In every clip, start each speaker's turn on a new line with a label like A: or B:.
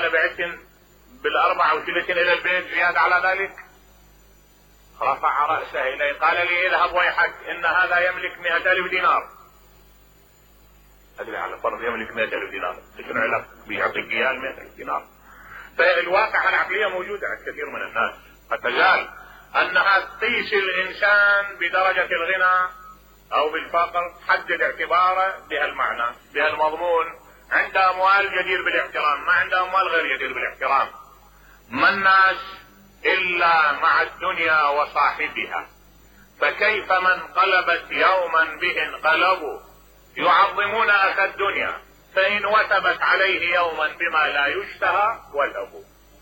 A: وانا بعتن بالاربعة وثلثين الى البيت زيادة على ذلك. رفع رأسه الي قال لي اذهب ويحك ان هذا يملك 100,000 دينار. ادري على فرض يملك 100,000 دينار، شنو علاقة بيعطيك اياه 100,000 دينار؟ فالواقع العقلية موجودة عند كثير من الناس، فتزال انها تقيس الانسان بدرجة الغنى او بالفقر، حدد اعتباره بهالمعنى بهالمضمون. عنده اموال جدير بالاحترام، ما عنده اموال غير جدير بالاحترام. ما الناس الا مع الدنيا وصاحبها، فكيف من قلبت يوما به انقلبوا يعظمون اخ الدنيا، فان وثبت عليه يوما بما لا يشتهى ولهوا.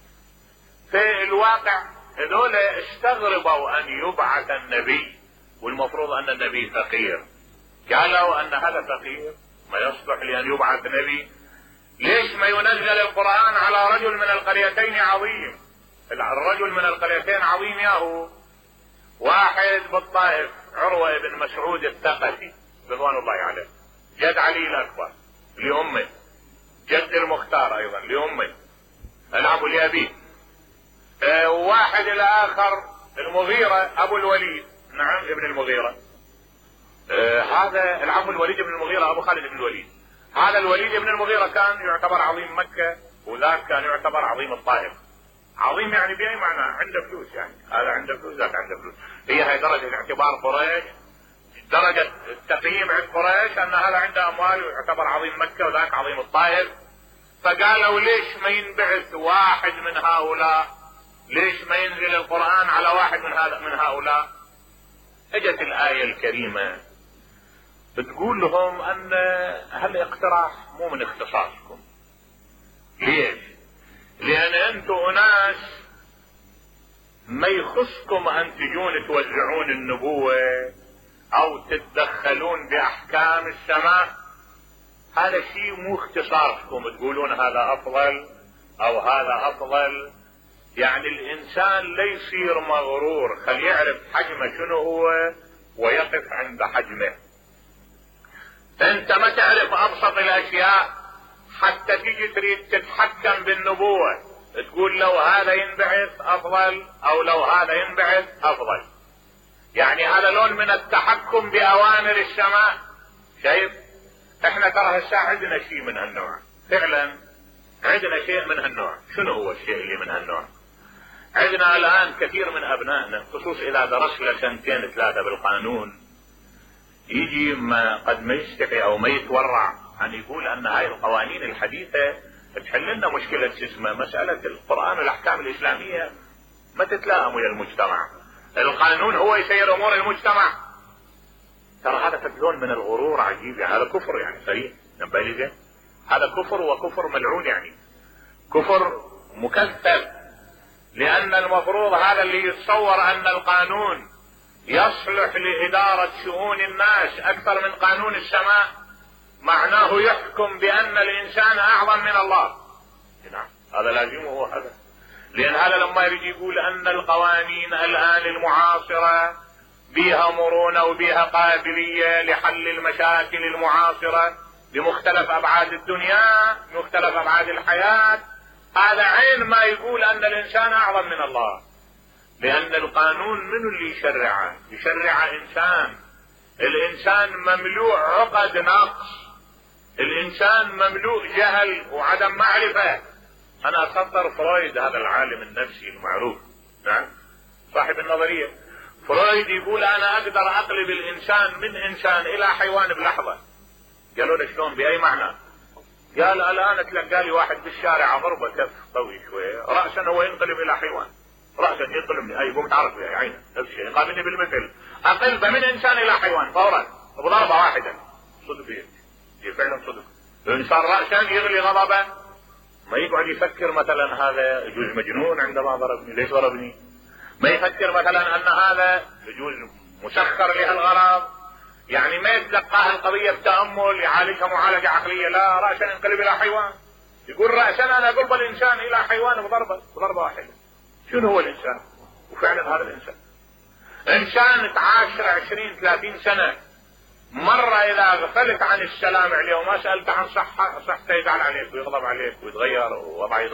A: في الواقع هذول استغربوا ان يبعث النبي، والمفروض ان النبي فقير. قالوا ان هذا فقير ما يصلح لان يبعث نبي. ليش ما ينزل القرآن على رجل من القريتين عظيم؟ الرجل من القريتين عظيم ياهو. واحد بالطائف عروة بن مسعود الثقفي رضوان الله عليه، جد علي الاكبر لامه، جد المختار ايضا لامه، الاب لابيه. واحد الاخر المغيرة ابو الوليد، نعم ابن المغيرة. هذا العم الوليد بن المغيرة ابو خالد بن الوليد. هذا الوليد بن المغيرة كان يعتبر عظيم مكة، وذاك كان يعتبر عظيم الطائف. عظيم يعني باي معنى؟ عنده فلوس، يعني هذا عنده فلوس ذاك عنده فلوس. هي درجة اعتبار قريش، درجة التقييم عند قريش ان هذا عنده اموال ويعتبر عظيم مكة وذاك عظيم الطائف. فقالوا ليش ما ينبعث واحد من هؤلاء؟ ليش ما ينزل القرآن على واحد من هؤلاء؟ اجت الآية الكريمة بتقول لهم ان هالاقتراح مو من اختصاصكم. ليش؟ لان انتم اناس ما يخصكم ان تجون توزعون النبوة او تتدخلون باحكام السماء. هذا شيء مو اختصاصكم تقولون هذا افضل او هذا افضل. يعني الانسان لا يصير مغرور، خل يعرف حجمه شنو هو ويقف عند حجمه. انت ما تعرف ابسط الاشياء حتى تيجي تريد تتحكم بالنبوة، تقول لو هذا ينبعث افضل او لو هذا ينبعث افضل. يعني هذا لون من التحكم باوامر السماء. شايف؟ احنا ترى هسه عندنا شيء من هالنوع، فعلا عندنا شيء من هالنوع. شنو هو الشيء اللي من هالنوع؟ عندنا الان كثير من ابنائنا، خصوص اذا درس له سنتين ثلاثة بالقانون، يجي ما قد ما يستحي او ما يتورع ان يقول ان هاي القوانين الحديثة تحل لنا مشكلة اسمها مسألة القرآن والاحكام الاسلامية ما تتلائم ويا المجتمع. القانون هو يسير امور المجتمع. ترى هذا فتلون من الغرور عجيب، يعني هذا كفر، يعني صحيح نبالي، هذا كفر وكفر ملعون، يعني كفر مكذب. لان المفروض هذا اللي يتصور ان القانون يصلح لادارة شؤون الناس اكثر من قانون السماء، معناه يحكم بان الانسان اعظم من الله. نعم هذا لازم هو هذا. لان هذا لما يجي يقول ان القوانين الان المعاصرة بها مرونة وبها قابلية لحل المشاكل المعاصرة بمختلف ابعاد الدنيا بمختلف ابعاد الحياة، هذا عين ما يقول ان الانسان اعظم من الله. لان القانون من اللي يشرعه؟ يشرع انسان. الانسان مملوء عقد نقص، الانسان مملوء جهل وعدم معرفة. انا اصدر فرويد، هذا العالم النفسي المعروف، نعم صاحب النظرية، فرويد يقول انا اقدر اقلب الانسان من انسان الى حيوان بلحظة. قالوا له شلون باي معنى؟ قال الان تلقى لي واحد بالشارع ضربه كف قوي شويه راسا هو ينقلب الى حيوان، راسا ينقلبني اي قوم تعرف يا عينه نفس الشيء يقابلني بالمثل، اقلبه من انسان الى حيوان فورا بضربه واحده. صدق هي فعلا صدق. الانسان راسا يغلي غضبه، ما يقعد يفكر مثلا هذا يجوز مجنون عندما ضربني، ليش ضربني؟ ما يفكر مثلا ان هذا يجوز مسخر لهالغرض، يعني ما يتلقاها القضية بتأمل يعالجها معالجة عقلية، لا رأسا ينقلب الى حيوان. يقول رأسا انا اقلب الانسان الى حيوان بضربة واحدة. شنو هو الانسان؟ وفعلا هذا الانسان انسان تعاشر 20 30 سنة، مرة اذا غفلت عن السلام عليه وما سألت عن صحته يزعل عليك ويغضب عليك ويتغير ووضعه